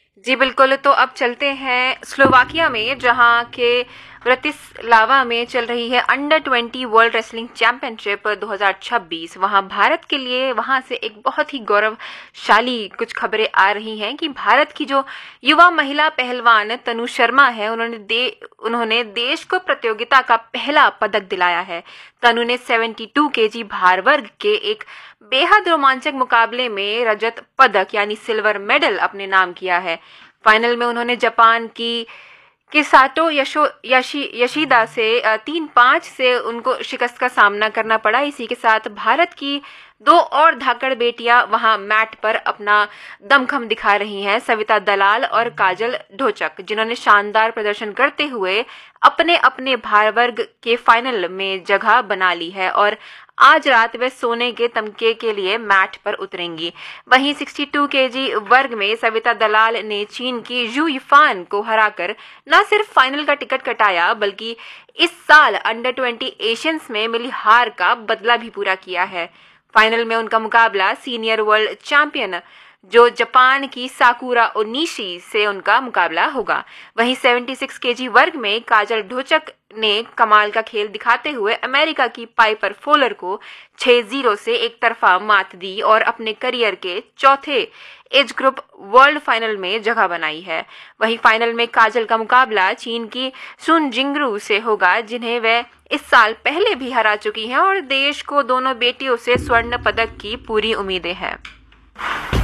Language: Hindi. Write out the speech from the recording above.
जी बिल्कुल, तो अब चलते हैं स्लोवाकिया में, जहां के ब्रतिस्लावा में चल रही है अंडर 20 वर्ल्ड रेसलिंग चैंपियनशिप 2026। वहां भारत के लिए वहां से एक बहुत ही गौरवशाली कुछ खबरें आ रही हैं कि भारत की जो युवा महिला पहलवान तनु शर्मा है, उन्होंने देश को प्रतियोगिता का पहला पदक दिलाया है। तनु ने 72 केजी भार वर्ग के एक बेहद रोमांचक मुकाबले में रजत पदक यानी सिल्वर मेडल अपने नाम किया है। फाइनल में उन्होंने जापान की किसाटो यशीदा से 3-5 से उनको शिकस्त का सामना करना पड़ा। इसी के साथ भारत की दो और धाकड़ बेटियां वहां मैट पर अपना दमखम दिखा रही हैं, सविता दलाल और काजल ढोचक, जिन्होंने शानदार प्रदर्शन करते हुए अपने अपने भार वर्ग के फाइनल में जगह बना ली है और आज रात वे सोने के तमगे के लिए मैट पर उतरेंगी। वहीं 62 केजी वर्ग में सविता दलाल ने चीन की जू यिफान को हराकर न सिर्फ फाइनल का टिकट कटाया, बल्कि इस साल अंडर 20 एशियंस में मिली हार का बदला भी पूरा किया है। फाइनल में उनका मुकाबला सीनियर वर्ल्ड चैंपियन जो जापान की साकुरा ओनिशी से उनका मुकाबला होगा। वहीं 76 केजी वर्ग में काजल ढोचक ने कमाल का खेल दिखाते हुए अमेरिका की पाइपर फोलर को 6-0 से एक तरफा मात दी और अपने करियर के चौथे एज ग्रुप वर्ल्ड फाइनल में जगह बनाई है। वहीं फाइनल में काजल का मुकाबला चीन की सुन जिंगरू से होगा, जिन्हें वह इस साल पहले भी हरा चुकी हैं और देश को दोनों बेटियों से स्वर्ण पदक की पूरी उम्मीदें हैं।